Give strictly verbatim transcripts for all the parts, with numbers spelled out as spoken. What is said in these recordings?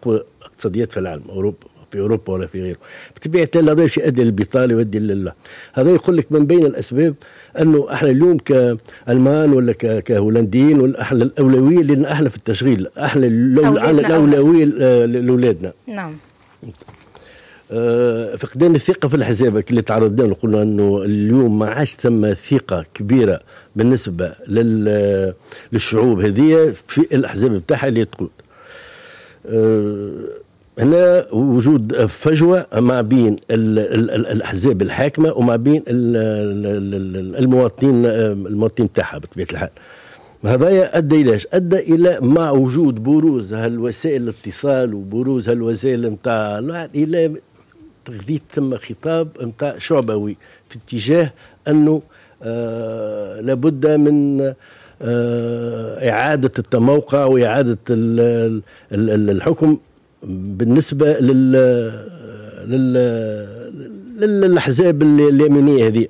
أقوى اقتصاديات في العالم، أوروبا في أوروبا ولا في غيره. بطبيعة الله هذا شيء يؤدي للبطالة ويؤدي لله. هذا يقول لك من بين الأسباب أنه إحنا اليوم كألمان ولا كهولنديين ولا إحنا الأولوية لأن إحنا في التشغيل، إحنا الأولوية لأولادنا. نعم. أه فقدان الثقة في الأحزاب اللي تعرضنا له، قلنا أنه اليوم ما عادش ثم ثقة كبيرة بالنسبة للشعوب هذه في الأحزاب بتاعها اللي تقود. أه هنا وجود فجوة ما بين الأحزاب الحاكمة وما بين المواطنين المواطنين بتاعها بطبيعة الحال. هذا أدى إلى أدى إلى مع وجود بروز هالوسائل الاتصال وبروز هالوسائل متاع إلى تغذية ثم خطاب متاع شعبوي في اتجاه أنه آه لابد من آه إعادة التموقع وإعادة الحكم بالنسبة لل لل للأحزاب اليمينية هذه.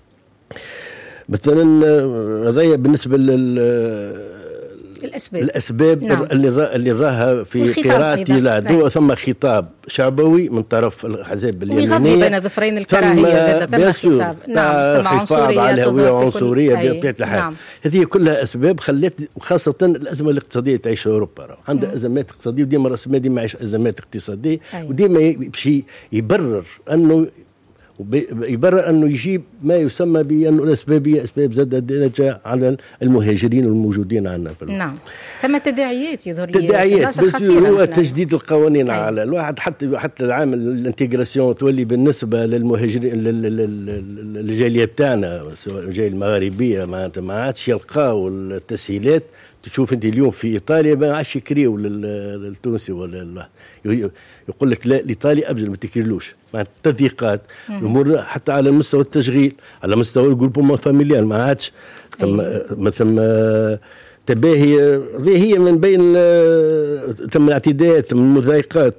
مثلا هذا بالنسبة لل الأسباب, الأسباب نعم. اللي را اللي راها في قراءتي لا ثم خطاب شعبوي من طرف الأحزاب اليمينية ويغذي بين ظفرين الكراهية زاد ثم خطاب نعم ثم عنصرية على الهوية وعنصرية بطبيعة الحال. نعم. هذه كلها أسباب خلت وخاصة الأزمة الاقتصادية تعيش أوروبا عندها نعم. أزمات اقتصادية وديما رأس المال ديما يعيش أزمات اقتصادية أي. وديما يمشي يبرر أنه يبرر أنه يجيب ما يسمى بأنه الأسبابية أسباب زاد نجاح على المهاجرين الموجودين عندنا. نعم ثم تداعيات يظهر لي تداعيات بس هو تجديد القوانين أي. على الواحد حتى حتى العامل الانتجراسيون تولي بالنسبة للمهاجرين الجالية بتاعنا سواء الجالية المغاربية معناتها ما عادش يلقاو التسهيلات. تشوف انت اليوم في ايطاليا ما عادش يكريو للتونسي ولا يقول لك لا الايطالي ابجل ما تكريلوش مع التضييقات الامور حتى على مستوى التشغيل على مستوى الجروب فاميليال ما عادش ثم ثم تباهي هي من بين ثم الاعتداءات ثم المضايقات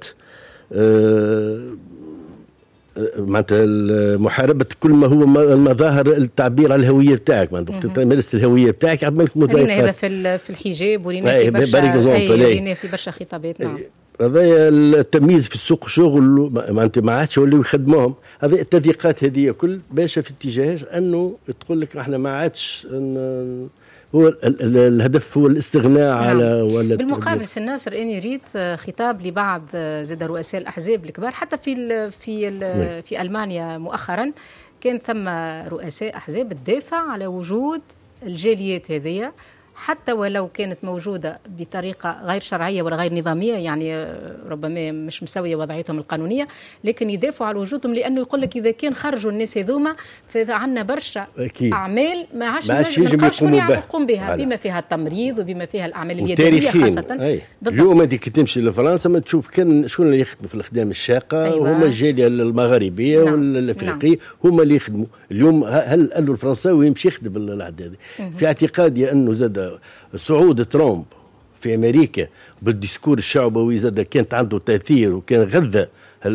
معناتها محاربة كل ما هو مظاهر التعبير على الهوية بتاعك معناتها تمارس الهوية بتاعك عملك مضايقات. هذا في في الحجاب ورينا في برشا ورينا في برشا خطابات. نعم هذا التمييز في السوق شغل معناتها ما عادش يوليو يخدموهم. هذه التضييقات هذه كل باشا في اتجاه انه تقول لك احنا ما عادش هو الهدف هو الاستغناء نعم. على ولا بالمقابل سي ناصر اني ريت خطاب لبعض زاد رؤساء الاحزاب الكبار حتى في ال في ال في المانيا مؤخرا كان ثم رؤساء احزاب تدافع على وجود الجاليات هذه حتى ولو كانت موجودة بطريقة غير شرعية ولا غير نظامية يعني ربما مش مسوية وضعيتهم القانونية لكن يدافعوا على وجودهم لأنه يقول لك إذا كان خرجوا الناس هذوما فعندنا برشا أكيد. أعمال ما عادش يقوم بها بما فيها التمريض وبما فيها الأعمال اليدوية خاصة. اليوم هذه كي تمشي لفرنسا ما تشوف كان شكون اللي يخدم في الأخدام الشاقة أيوة. هما الجالية المغاربية نعم. والأفريقية نعم. هما اللي يخدموا اليوم. هل قالوا الفرنساوي يمشي يخدم العداد في اعتقادي أنه زاد صعود ترامب في أمريكا بالديسكور الشعبوي زاد كانت عنده تأثير وكان غذى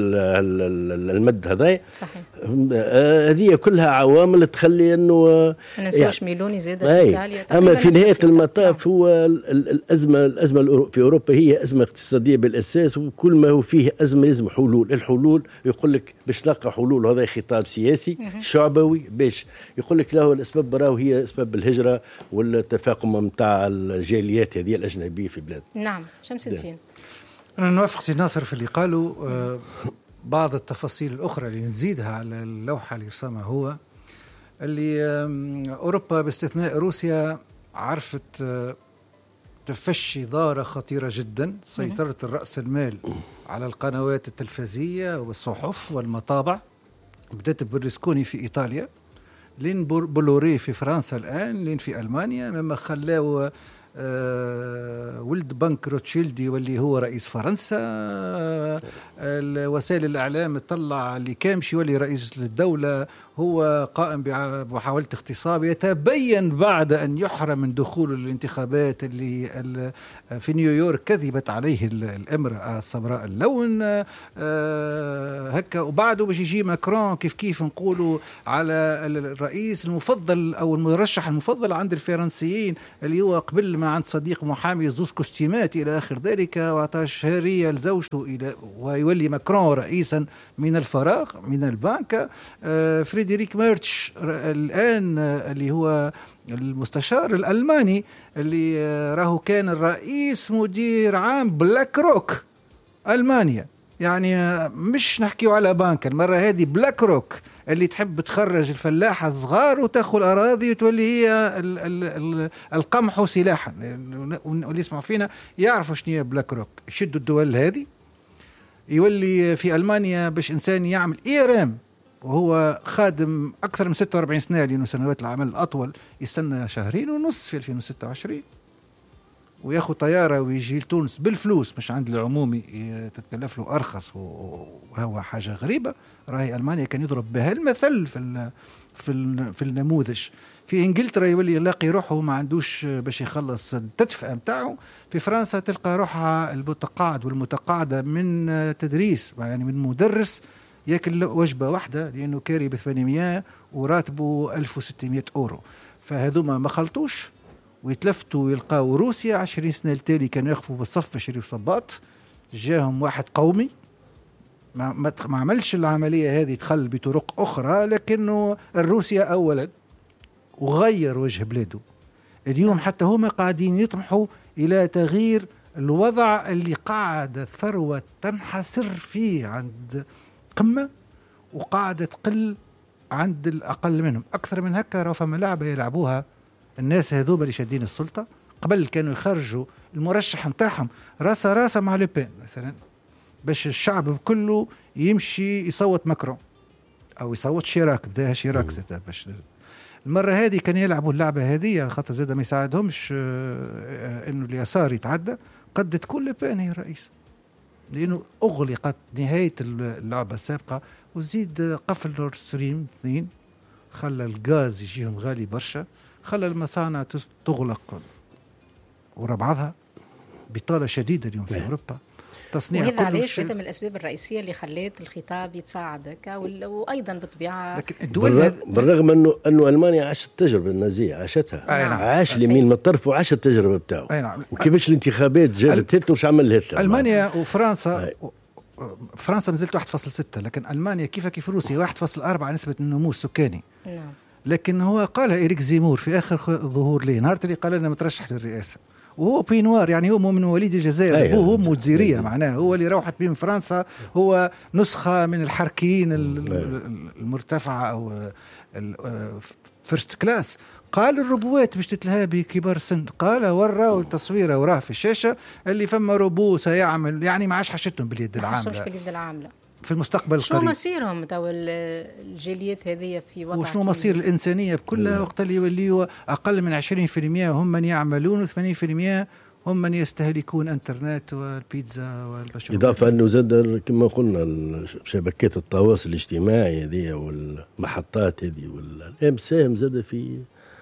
المد هذا صحيح. هذه كلها عوامل تخلي انه ما ننساوش ميلوني زاد اما في نهايه المطاف هو الازمه الازمه في اوروبا هي ازمه اقتصاديه بالاساس وكل ما هو فيه ازمه لازم حلول. الحلول يقول لك باش تلقى حلول هذا خطاب سياسي شعبوي باش يقول لك له الاسباب براو هي اسباب الهجره والتفاقم نتاع الجاليات هذه الاجنبيه في بلاد. نعم شمس الدين أنا نوافق سي ناصر في اللي قالوا. آه بعض التفاصيل الأخرى اللي نزيدها على اللوحة اللي رسمها هو اللي آه أوروبا باستثناء روسيا عرفت آه تفشي ضارة خطيرة جدا سيطرة الرأس المال على القنوات التلفزية والصحف والمطابع. بدأت برلسكوني في إيطاليا لين بولوري في فرنسا الآن لين في ألمانيا مما خلاه أه ولد بنك روتشيلدي واللي هو رئيس فرنسا. أه وسائل الإعلام تطلع اللي كامشي واللي رئيس للدولة هو قائم بمحاولة اغتصاب. يتبين بعد أن يحرم من دخول الانتخابات اللي في نيويورك كذبت عليه الامرأة السمراء اللون أه هكا. وبعده باش يجي ماكرون كيف كيف نقولوا على الرئيس المفضل أو المرشح المفضل عند الفرنسيين اللي هو قبل من عند صديق محامي زوز كوستيمات إلى آخر ذلك، وأعطى شهرية لزوجته إلى ويولي ماكرون رئيسا من الفراغ من البنك. آه فريدريك ميرتش الآن آه اللي هو المستشار الألماني اللي آه راهو كان الرئيس مدير عام بلاك روك ألمانيا، يعني آه مش نحكيو على بنك المرة هذه، بلاك روك اللي تحب تخرج الفلاحة الصغار وتأخذ الأراضي وتولي هي ال ال ال القمح سلاحا. واللي يسمعوا فينا يعرفوا شنو هي بلاك روك. يشدوا الدول هذه، يولي في ألمانيا باش إنسان يعمل إيرام وهو خادم أكثر من ستة وأربعين سنة، لأنه سنوات العمل الأطول يستنى شهرين ونص في ألفين وستة وعشرين، وياخذ طيارة ويجي لتونس بالفلوس، مش عند العمومي تتكلف له أرخص، وهو حاجة غريبة. راهي ألمانيا كان يضرب بها المثل في في في النموذج. في إنجلترا يولي يلاقي روحه ما عندوش باش يخلص التدفئة متاعه. في فرنسا تلقى روحها المتقاعد والمتقاعدة من تدريس، يعني من مدرس ياكل وجبة واحدة لأنه كاري بثمانمائة وراتبه ألف وستمائة أورو. فهذوما ما خلطوش ويتلفتوا يلقاو روسيا عشرين سنة التالي كانوا يقفوا بالصف باش يشريوا صباط. جاهم واحد قومي ما, ما, ما عملش العملية هذه، دخل بطرق أخرى، لكنه الروسيا أولا وغير وجه بلاده. اليوم حتى هما قاعدين يطمحوا إلى تغيير الوضع اللي قاعد الثروة تنحسر فيه عند قمة وقاعدة تقل عند الأقل منهم. أكثر من هكا راه فما لعبة يلعبوها الناس هذوما اللي شادين السلطة. قبل كانوا يخرجوا المرشح متاعهم راسا راسا مع لوبين مثلا، باش الشعب كله يمشي يصوت ماكرون أو يصوت شيراك. بداها شيراك زاد. باش المرة هذه كان يلعبوا اللعبة هذه خاطر زاد ما يساعدهمش إنه اليسار يتعدى. قد تكون لوبين هي الرئيس، لأنه أغلقت نهاية اللعبة السابقة، وزيد قفل نورد ستريم اثنين، خلى الغاز يجيهم غالي برشا، خلى المصانع تغلق ورا بعضها بطالة شديدة اليوم في أوروبا. تصنيع وهذا علاش هذا من الأسباب الرئيسية اللي خلت الخطاب يتصاعد هكا، وأيضا بالطبيعة لكن الدول بالرغم, بالرغم أنه أنه ألمانيا عاشت التجربة النازية، عاشتها. نعم. عاش اليمين من الطرف وعاش التجربة بتاعه. نعم. وكيفاش الانتخابات جابت هتلر وش عمل هتلر. ألمانيا وفرنسا و... فرنسا نزلت واحد فاصلة ستة، لكن ألمانيا كيف كيف روسيا واحد فاصلة أربعة نسبة النمو السكاني. نعم. لكن هو قال إيريك زيمور في آخر ظهور ليه نهار اللي قال لنا مترشح للرئاسة، وهو بينوار، يعني هو من مواليد الجزائر، أيه هو أمه جزيرية، معناه هو اللي روحت بهم فرنسا، هو نسخة من الحركيين المرتفعة أو فيرست كلاس. قال الروبوات باش تتلهى بكبار السن، قال وراه التصوير وراه في الشاشة اللي فما روبو سيعمل، يعني ما عادش حشتهم باليد العاملة باليد العاملة في المستقبل القريب. شنو مصيرهم تو الجاليات هذه في وضع، وشنو مصير الإنسانية بكلها وقت اللي يوليوا أقل من عشرين في المئة هم من يعملون وثمانين في المئة هم من يستهلكون انترنت والبيتزا والبشر. إضافة أنه زاد كما قلنا شبكات التواصل الاجتماعي هذه والمحطات هذه والأم ساهم زاد في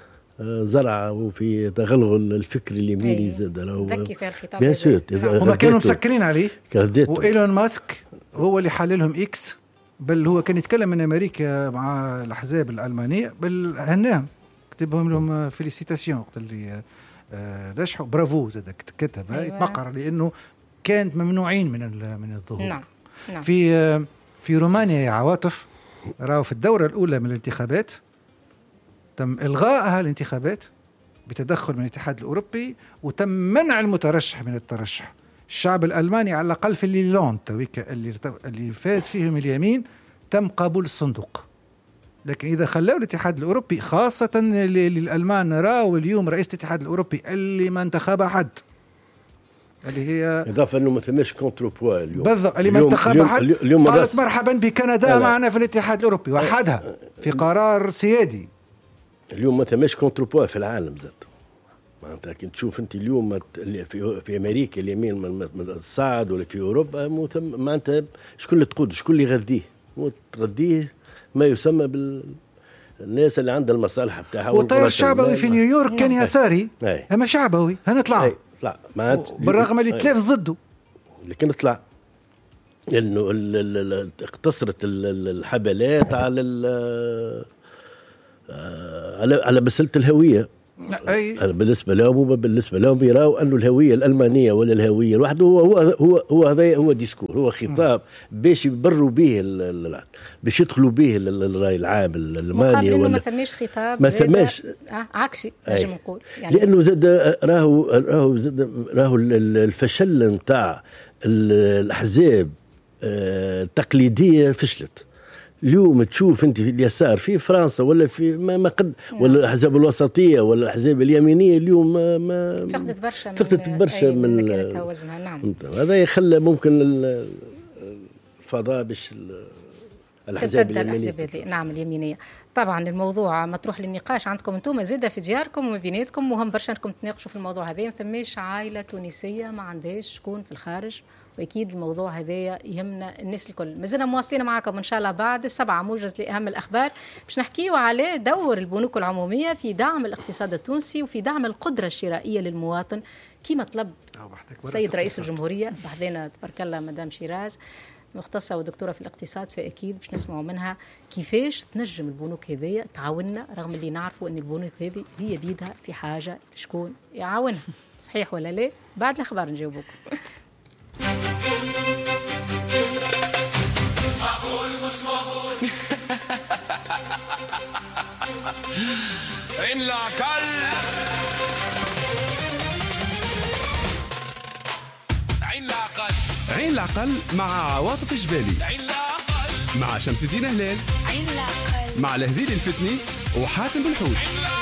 زرعة وفي تغلغل الفكر اليميني زاد. ذكي في الخطاب بيان سور هما كانوا مسكرين عليه، وإيلون ماسك هو اللي حللهم إكس، بل هو كان يتكلم من أمريكا مع الأحزاب الألمانية، بل هناهم كتبهم لهم فيليسيتاسيون وقت اللي نجحوا، برافو زاد كتب يتمقر، لأنه كانت ممنوعين من من الظهور. نعم. نعم. في في رومانيا يا عواطف راهو في الدورة الأولى من الانتخابات تم إلغائها الانتخابات بتدخل من الاتحاد الأوروبي، وتم منع المترشح من الترشح. الشعب الألماني على الأقل في الليلون تويكا اللي اللي فاز فيهم اليمين تم قبول الصندوق. لكن إذا خلوا الاتحاد الأوروبي، خاصة للألمان، راوا اليوم رئيس الاتحاد الأوروبي اللي ما انتخب حد، اللي هي إضافة أنه ما ثماش كونتروبوا اليوم بالضبط، اللي ما انتخب حد قالت مرحبا بكندا معنا في الاتحاد الأوروبي وحدها في قرار سيادي. اليوم ما ثماش كونتروبوا في العالم ذات. معناتها كنت تشوف انت اليوم في في امريكا اليمين من الصعد ولا في اوروبا معناتها شكون اللي تقود، شكون اللي يغذيه، تغذيه ما يسمى بالناس اللي عندها المصالح بتاعها. والطير الشعبوي في نيويورك كان يساري، اما شعبوي هنطلع طلع معناتها بالرغم اللي تلاف ضده، لكن طلع لانه اقتصرت الحبلات على على على بسلة الهوية. أي بالنسبة لهم هو بالنسبة لهم يراوا أنه الهوية الألمانية ولا الهوية الواحدة هو هو هو هو هذا هو ديسكور، هو خطاب باش يبروا به باش يدخلوا به الرأي العام الألماني، ولا ما ثماش خطاب ما ثماش آه عكسي نجم نقول يعني. لأنه زاد راهو راهو زاد راهو الفشل نتاع الأحزاب التقليدية فشلت. اليوم تشوف انت في اليسار في فرنسا ولا في ما, ما قد ولا الاحزاب الوسطيه ولا الاحزاب اليمينيه اليوم ما, ما فقدت برشا فقدت برشا من, من مكانتها وزنها. نعم هذا يخلى ممكن الفضاء باش الاحزاب اليمينيه. نعم اليمينيه. طبعا الموضوع مطروح للنقاش عندكم انتم زاده في دياركم وما بيناتكم، مهم برشا انكم تناقشوا في الموضوع هذا. ما ثماش عائله تونسيه ما عندهاش شكون في الخارج، واكيد الموضوع هذايا يهمنا الناس الكل. مازلنا مواصلين معكم ان شاء الله بعد السبعه موجز لاهم الاخبار باش نحكيوا على دور البنوك العموميه في دعم الاقتصاد التونسي وفي دعم القدره الشرائيه للمواطن كما طلب سيد رئيس الجمهوريه. بحذنا تبارك الله مدام شيراز مختصه ودكتوره في الاقتصاد، فاكيد باش نسمعوا منها كيفاش تنجم البنوك هذيا تعاوننا، رغم اللي نعرفوا ان البنوك هذه هي بيدها في حاجه شكون يعاونها. صحيح ولا لا؟ بعد الاخبار نجاوبكم. معقول مش معقول. عين العقل عين العقل عين العقل مع عواطف جبالي. عين العقل مع شمس الدين هلال. عين العقل مع الهذيل الفتني وحاتم بالحوش.